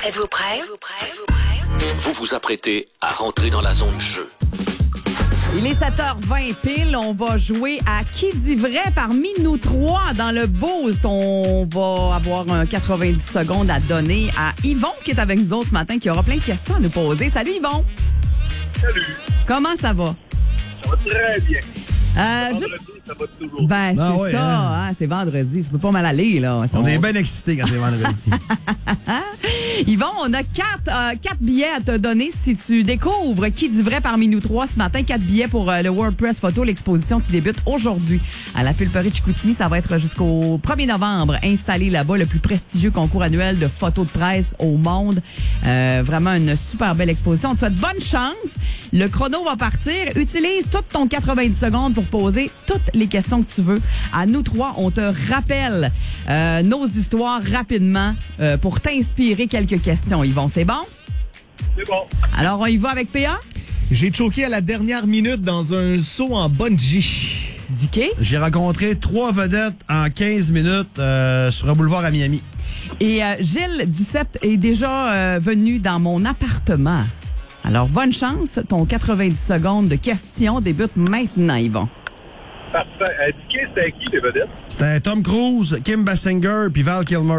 Êtes-vous prêt? Vous vous apprêtez à rentrer dans la zone jeu. Il est 7h20 pile. On va jouer à Qui dit vrai parmi nous trois dans le Boost. On va avoir un 90 secondes à donner à Yvon qui est avec nous autres ce matin, qui aura plein de questions à nous poser. Salut Yvon. Salut. Comment ça va? Ça va très bien. Juste... Ça va toujours. Ben, c'est ouais, ça, hein, c'est vendredi. Ça peut pas mal aller, là. On est bien excités quand c'est vendredi. Yvon, on a quatre billets à te donner si tu découvres Qui dit vrai parmi nous trois ce matin. 4 billets pour le WordPress Photo, l'exposition qui débute aujourd'hui à la Pulperie de Chicoutimi. Ça va être jusqu'au 1er novembre. Installé là-bas, le plus prestigieux concours annuel de photos de presse au monde. Vraiment une super belle exposition. On te souhaite bonne chance. Le chrono va partir. Utilise tout ton 90 secondes pour poser toutes les questions que tu veux. À nous trois, on te rappelle nos histoires rapidement pour t'inspirer quelques questions. Yvon, c'est bon? C'est bon. Alors, on y va avec PA? J'ai choqué à la dernière minute dans un saut en bungee. Dicky? J'ai rencontré 3 vedettes en 15 minutes sur un boulevard à Miami. Et Gilles Duceppe est déjà venu dans mon appartement. Alors, bonne chance. Ton 90 secondes de questions débute maintenant, Yvon. Parfait. Dicky, c'était qui, les vedettes? C'était Tom Cruise, Kim Basinger puis Val Kilmer.